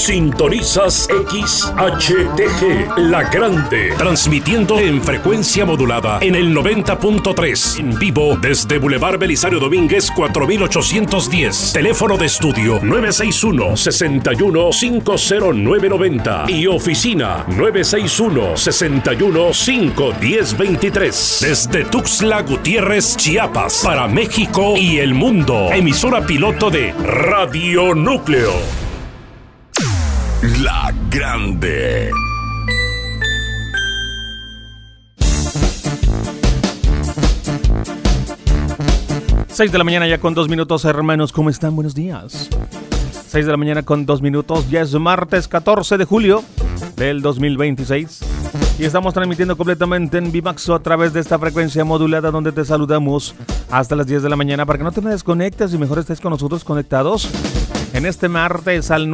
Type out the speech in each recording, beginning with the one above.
Sintonizas XHTG, La Grande, transmitiendo en frecuencia modulada en el 90.3, en vivo desde Boulevard Belisario Domínguez 4810. Teléfono de estudio 961-61-50990 y oficina 961-61-51023. Desde Tuxtla Gutiérrez, Chiapas, para México y el mundo. Emisora piloto de Radio Núcleo. La Grande. Seis de la mañana ya con 2 minutos, hermanos, ¿cómo están? Buenos días. 6 de la mañana con 2 minutos, ya es martes 14 de julio del 2026 y estamos transmitiendo completamente en Vimaxo a través de esta frecuencia modulada donde te saludamos hasta las 10 de la mañana para que no te me desconectes y mejor estés con nosotros conectados en este martes al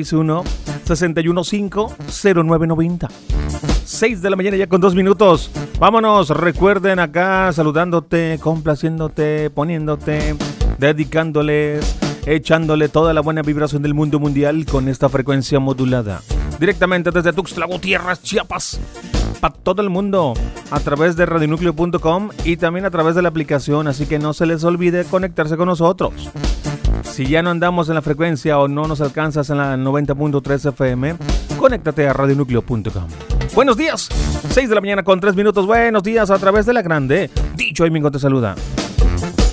961-615-0990. 6 de la mañana ya con 2 minutos. Vámonos, recuerden acá saludándote, complaciéndote, poniéndote, dedicándoles, echándole toda la buena vibración del mundo mundial con esta frecuencia modulada. Directamente desde Tuxtla Gutiérrez, Chiapas, para todo el mundo, a través de radionucleo.com y también a través de la aplicación, así que no se les olvide conectarse con nosotros. Si ya no andamos en la frecuencia o no nos alcanzas en la 90.3 FM, conéctate a radionucleo.com. Buenos días, 6 de la mañana con 3 minutos. Buenos días a través de La Grande. Dicho Aymingo te saluda.